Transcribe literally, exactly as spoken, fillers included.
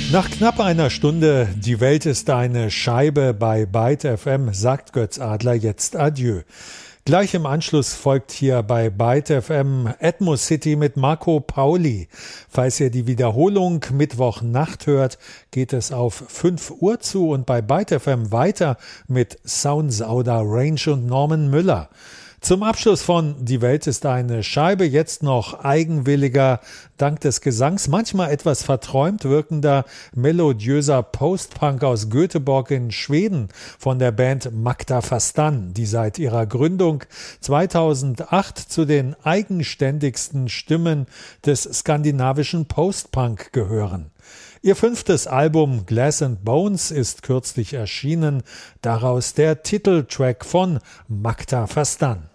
Nach knapp einer Stunde Die Welt ist eine Scheibe bei Byte F M sagt Götz Adler jetzt Adieu. Gleich im Anschluss folgt hier bei Byte F M Atmos City mit Marco Pauli. Falls ihr die Wiederholung Mittwochnacht hört, geht es auf fünf Uhr zu und bei Byte F M weiter mit Soundsauder, Range und Norman Müller. Zum Abschluss von Die Welt ist eine Scheibe jetzt noch eigenwilliger, dank des Gesangs manchmal etwas verträumt wirkender, melodiöser Post-Punk aus Göteborg in Schweden von der Band Magda Fastan, die seit ihrer Gründung zweitausendacht zu den eigenständigsten Stimmen des skandinavischen Post-Punk gehören. Ihr fünftes Album Glass and Bones ist kürzlich erschienen, daraus der Titeltrack von Magda Fastan.